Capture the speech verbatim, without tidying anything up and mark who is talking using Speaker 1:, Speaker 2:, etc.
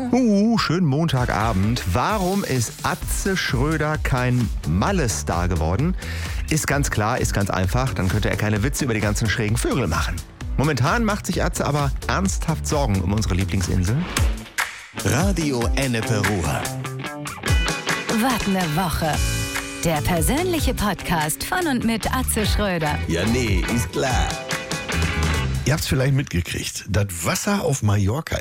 Speaker 1: Uh, schönen Montagabend. Warum ist Atze Schröder kein Malle-Star geworden? Ist ganz klar, ist ganz einfach. Dann könnte er keine Witze über die ganzen schrägen Vögel machen. Momentan macht sich Atze aber ernsthaft Sorgen um unsere Lieblingsinsel.
Speaker 2: Radio Ennepe Ruhr.
Speaker 3: Was ne Woche. Der persönliche Podcast von und mit Atze Schröder.
Speaker 2: Ja, nee, ist klar.
Speaker 4: Ihr habt es vielleicht mitgekriegt. Das Wasser auf Mallorca